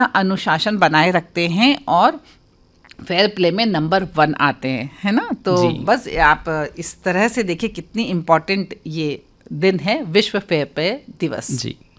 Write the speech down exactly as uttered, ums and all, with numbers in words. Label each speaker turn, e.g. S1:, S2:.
S1: अनुशासन बनाए रखते हैं और फेयर प्ले में नंबर वन आते हैं, है ना। तो बस आप इस तरह से देखिए कितनी इम्पोर्टेंट ये दिन है, विश्व फेयर प्ले दिवस।
S2: जी।